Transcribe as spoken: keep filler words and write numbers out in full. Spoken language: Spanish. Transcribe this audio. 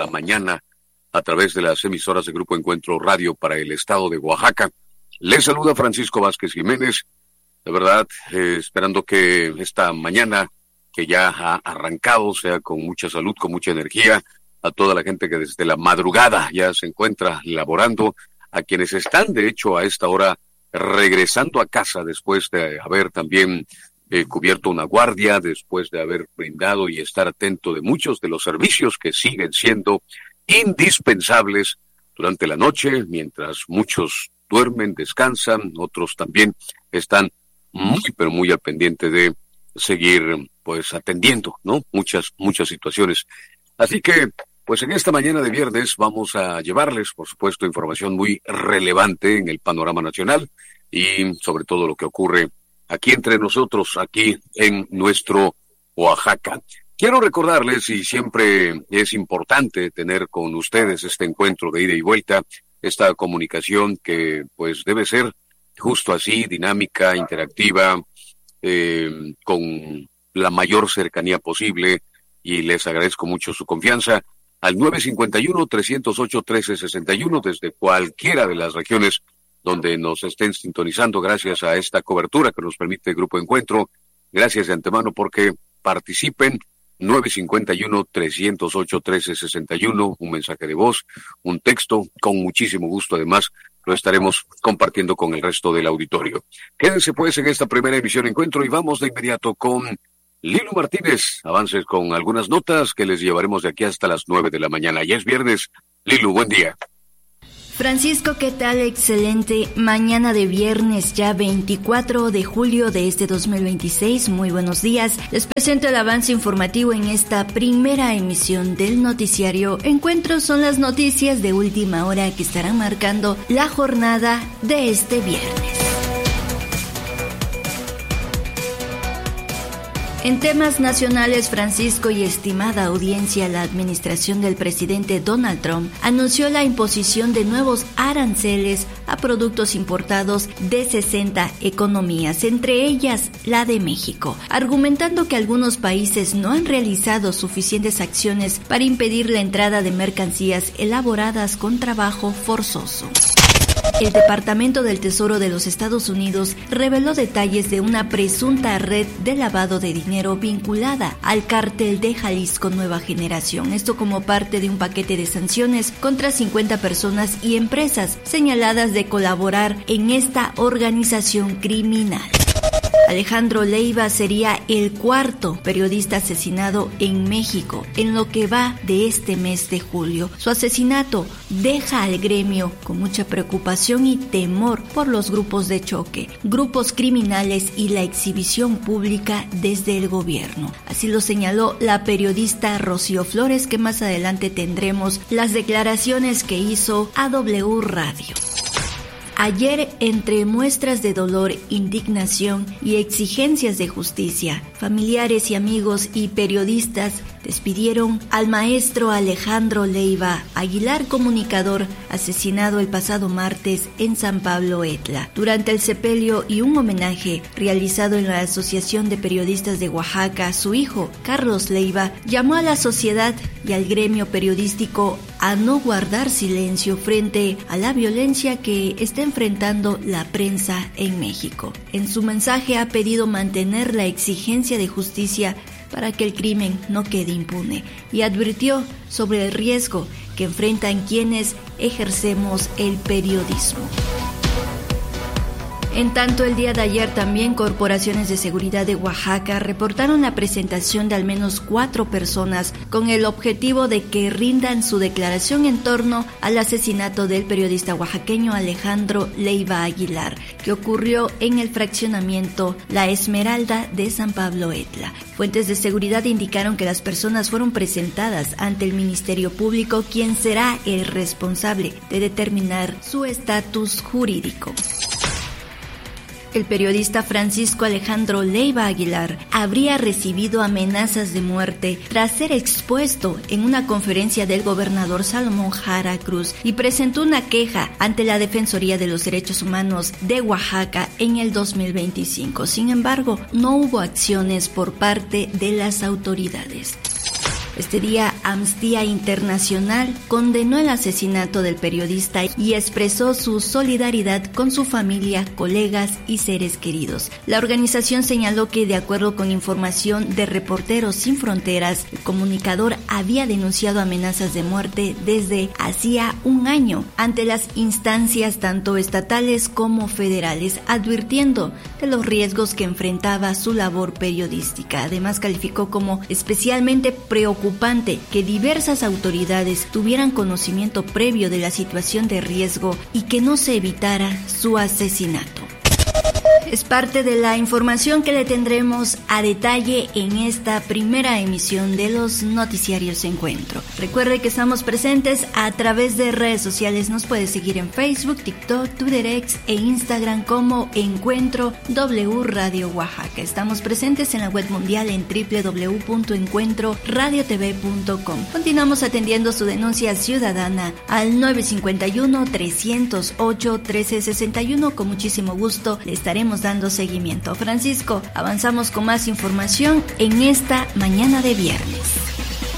mañana a través de las emisoras de Grupo Encuentro Radio para el estado de Oaxaca. Les saluda Francisco Vázquez Jiménez, de verdad, eh, esperando que esta mañana que ya ha arrancado sea con mucha salud, con mucha energía, a toda la gente que desde la madrugada ya se encuentra laborando, a quienes están de hecho a esta hora regresando a casa después de haber también eh, cubierto una guardia, después de haber brindado y estar atento de muchos de los servicios que siguen siendo indispensables durante la noche, mientras muchos duermen, descansan, otros también están muy, pero muy al pendiente de seguir, pues, atendiendo, ¿no? Muchas, muchas situaciones. Así que, pues, en esta mañana de viernes vamos a llevarles, por supuesto, información muy relevante en el panorama nacional y sobre todo lo que ocurre aquí entre nosotros, aquí en nuestro Oaxaca. Quiero recordarles, y siempre es importante tener con ustedes este encuentro de ida y vuelta, esta comunicación que pues debe ser justo así, dinámica, interactiva, eh, con la mayor cercanía posible, y les agradezco mucho su confianza al nueve cinco uno, tres cero ocho, uno tres seis uno desde cualquiera de las regiones donde nos estén sintonizando, gracias a esta cobertura que nos permite el Grupo Encuentro. Gracias de antemano porque participen. nueve cinco uno, tres cero ocho, uno tres seis uno, un mensaje de voz, un texto, con muchísimo gusto además lo estaremos compartiendo con el resto del auditorio. Quédense pues en esta primera emisión Encuentro y vamos de inmediato con Lilu Martínez. Avances con algunas notas que les llevaremos de aquí hasta las nueve de la mañana. Ya es viernes. Lilu, buen día. Francisco, ¿qué tal? Excelente mañana de viernes, ya veinticuatro de julio de este dos mil veintiséis. Muy buenos días. Les presento el avance informativo en esta primera emisión del noticiario Encuentro. Son las noticias de última hora que estarán marcando la jornada de este viernes. En temas nacionales, Francisco, y estimada audiencia, la administración del presidente Donald Trump anunció la imposición de nuevos aranceles a productos importados de sesenta economías, entre ellas la de México, argumentando que algunos países no han realizado suficientes acciones para impedir la entrada de mercancías elaboradas con trabajo forzoso. El Departamento del Tesoro de los Estados Unidos reveló detalles de una presunta red de lavado de dinero vinculada al cártel de Jalisco Nueva Generación. Esto como parte de un paquete de sanciones contra cincuenta personas y empresas señaladas de colaborar en esta organización criminal. Alejandro Leiva sería el cuarto periodista asesinado en México en lo que va de este mes de julio. Su asesinato deja al gremio con mucha preocupación y temor por los grupos de choque, grupos criminales y la exhibición pública desde el gobierno. Así lo señaló la periodista Rocío Flores, que más adelante tendremos las declaraciones que hizo a W Radio. Ayer, entre muestras de dolor, indignación y exigencias de justicia, familiares y amigos y periodistas despidieron al maestro Alejandro Leiva Aguilar, comunicador asesinado el pasado martes en San Pablo Etla. Durante el sepelio y un homenaje realizado en la Asociación de Periodistas de Oaxaca, su hijo, Carlos Leiva, llamó a la sociedad y al gremio periodístico a no guardar silencio frente a la violencia que está enfrentando la prensa en México. En su mensaje ha pedido mantener la exigencia de justicia para que el crimen no quede impune y advirtió sobre el riesgo que enfrentan quienes ejercemos el periodismo. En tanto, el día de ayer también corporaciones de seguridad de Oaxaca reportaron la presentación de al menos cuatro personas con el objetivo de que rindan su declaración en torno al asesinato del periodista oaxaqueño Alejandro Leiva Aguilar, que ocurrió en el fraccionamiento La Esmeralda de San Pablo Etla. Fuentes de seguridad indicaron que las personas fueron presentadas ante el Ministerio Público, quien será el responsable de determinar su estatus jurídico. El periodista Francisco Alejandro Leiva Aguilar habría recibido amenazas de muerte tras ser expuesto en una conferencia del gobernador Salomón Jara Cruz y presentó una queja ante la Defensoría de los Derechos Humanos de Oaxaca en el dos mil veinticinco. Sin embargo, no hubo acciones por parte de las autoridades. Este día, Amnistía Internacional condenó el asesinato del periodista y expresó su solidaridad con su familia, colegas y seres queridos. La organización señaló que, de acuerdo con información de Reporteros Sin Fronteras, el comunicador había denunciado amenazas de muerte desde hacía un año ante las instancias tanto estatales como federales, advirtiendo de los riesgos que enfrentaba su labor periodística. Además, calificó como especialmente preocupante que diversas autoridades tuvieran conocimiento previo de la situación de riesgo y que no se evitara su asesinato. Es parte de la información que le tendremos a detalle en esta primera emisión de los Noticiarios Encuentro. Recuerde que estamos presentes a través de redes sociales. Nos puede seguir en Facebook, TikTok, Twitter X e Instagram como Encuentro W Radio Oaxaca. Estamos presentes en la web mundial en doble u doble u doble u punto encuentro radio t v punto com. Continuamos atendiendo su denuncia ciudadana al nueve cinco uno, tres cero ocho, uno tres seis uno. Con muchísimo gusto le estaremos dando seguimiento. Francisco, avanzamos con más información en esta mañana de viernes.